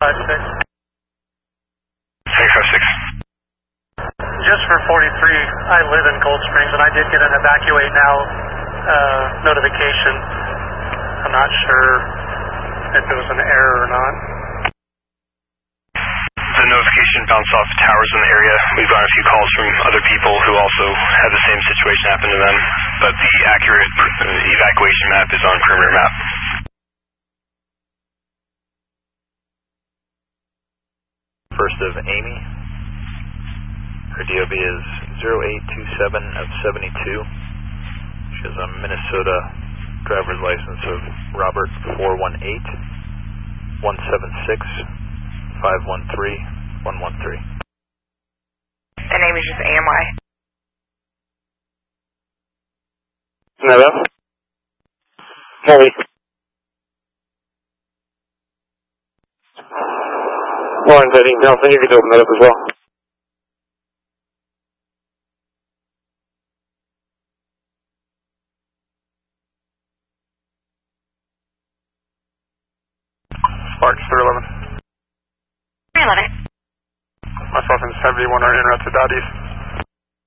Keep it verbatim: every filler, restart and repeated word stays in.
five six. six five six. Just for forty-three, I live in Cold Springs, and I did get an evacuate now uh, notification. I'm not sure if it was an error or not. The notification bounced off towers in the area. We've gotten a few calls from other people who also had the same situation happen to them, but the accurate evacuation map is on perimeter map. First of Amy. Her D O B is zero eight two seven of seventy-two. She has a Minnesota driver's license of Robert four one eight one seven six five one three one one three. The name is just A M I. Hello? Hey. Lauren heading down, so you can open that up as well. Sparks three eleven. three eleven. Myself and seventy-one are en route to Dot East.